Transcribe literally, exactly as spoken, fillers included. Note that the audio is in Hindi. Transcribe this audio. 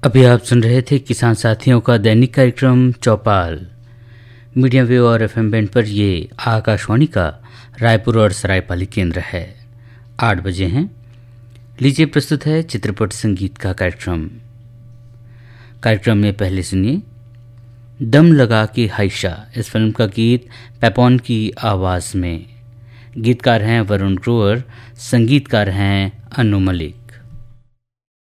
अभी आप सुन रहे थे किसान साथियों का दैनिक कार्यक्रम चौपाल। मीडियम वेव और एफएम बैंड पर ये आकाशवाणी का रायपुर और सरायपाली केंद्र है। आठ बजे हैं। लीजिए प्रस्तुत है चित्रपट संगीत का कार्यक्रम। कार्यक्रम में पहले सुनिए दम लगा के हाइशा, इस फिल्म का गीत पेपॉन की आवाज़ में। गीतकार हैं वरुण ग्रोवर, संगीतकार हैं अनु मलिक।